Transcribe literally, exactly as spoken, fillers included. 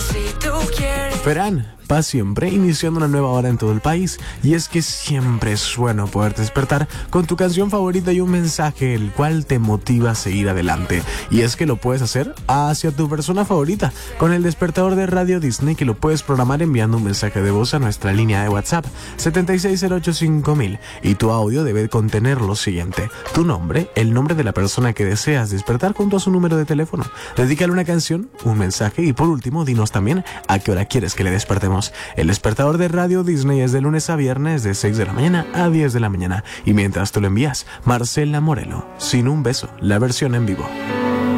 Verán, paz siempre, iniciando una nueva hora en todo el país. Y es que siempre es bueno poder despertar con tu canción favorita y un mensaje el cual te motiva a seguir adelante. Y es que lo puedes hacer hacia tu persona favorita con el despertador de Radio Disney, que lo puedes programar enviando un mensaje de voz a nuestra línea de WhatsApp siete seis cero ocho cinco mil, y tu audio debe contener lo siguiente: tu nombre, el nombre de la persona que deseas despertar junto a su número de teléfono. Dedícale una canción, un mensaje y por último dinos también a qué hora quieres que le despertemos. El despertador de Radio Disney es de lunes a viernes de seis de la mañana a diez de la mañana, y mientras tú lo envías, Marcela Morelo, Sin un beso, la versión en vivo.